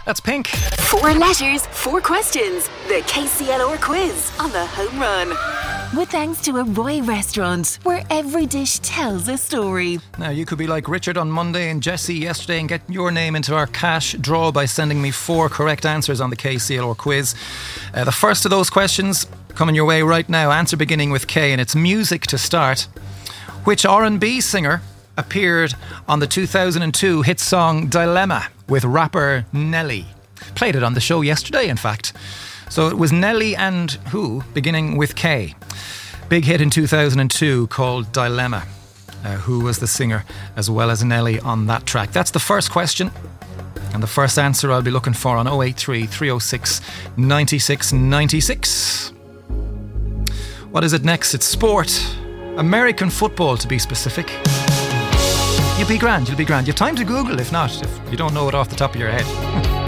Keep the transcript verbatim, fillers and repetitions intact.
That's Pink. Four letters, four questions. The K C L R quiz on the Home Run. With thanks to a Roy restaurant, where every dish tells a story. Now, you could be like Richard on Monday and Jesse yesterday and get your name into our cash draw by sending me four correct answers on the K C L R quiz. Uh, the first of those questions coming your way right now. Answer beginning with K, and it's music to start. Which R and B singer appeared on the two thousand two hit song Dilemma with rapper Nelly? Played it on the show yesterday, in fact. So it was Nelly and who, beginning with K. Big hit in two thousand two called Dilemma. Uh, who was the singer as well as Nelly on that track? That's the first question. And the first answer I'll be looking for on oh eight three, three oh six, nine six nine six. What is it next? It's sport. American football, to be specific. You'll be grand, you'll be grand. You have time to Google if not, if you don't know it off the top of your head.